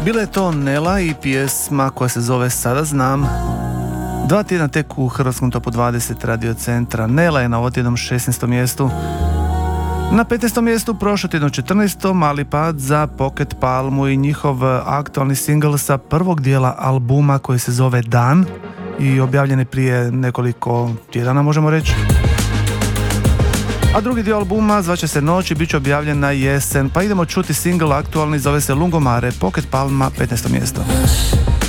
Bila je to Nela i pjesma koja se zove Sada znam. 2 tjedna tek u hrvatskom topu 20 Radio Centra. Nela je na ovo tjednom 16. mjestu. Na 15. mjestu prošlo tjedno 14. mali pad za Pocket Palmu i njihov aktualni singl sa prvog dijela albuma koji se zove Dan i objavljen je prije nekoliko tjedana, možemo reći. A drugi dio albuma zvaće se Noć i bit će objavljen na jesen. Pa idemo čuti singl aktualni, zove se Lungomare, Pocket Palma, 15. mjesto.